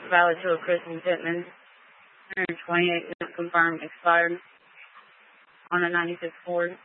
valid to a Kristen Pittman. 128 is confirmed expired on a 96 Ford.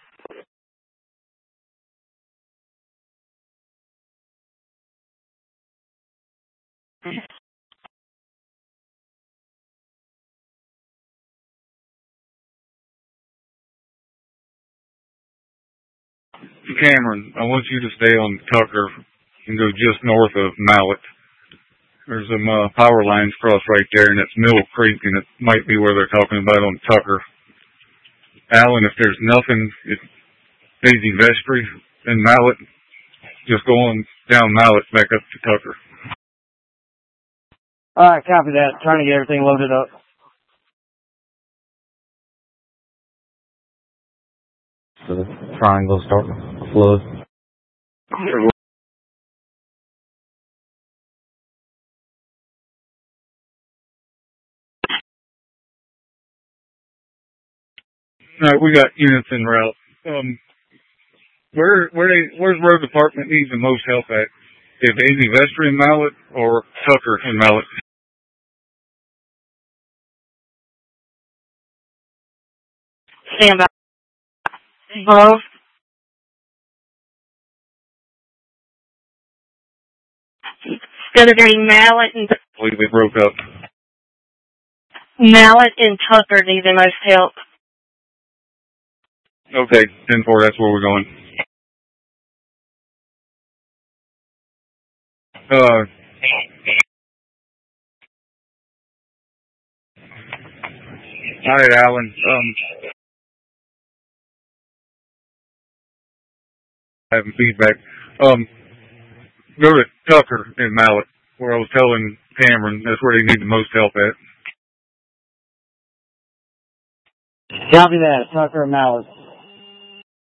Cameron, I want you to stay on Tucker and go just north of Mallet. There's some power lines cross right there, and it's Mill Creek, and it might be where they're talking about on Tucker. Alan, if there's nothing, it's Daisy Vestry and Mallet, just going down Mallet back up to Tucker. All right, copy that. Trying to get everything loaded up. So the triangle starting to flood. All right, we got units en route. Where's road department needs the most help at? Is Daisy Vestry in Mallet or Tucker in Mallet? Stand by. Both. Instead of getting Mallet and... I believe it broke up. Mallet and Tucker need the most help. Okay, 10-4, that's where we're going. All right, Alan. Having feedback. Go to Tucker in Mallet, where I was telling Cameron that's where they need the most help at. Copy that. Tucker and Mallet.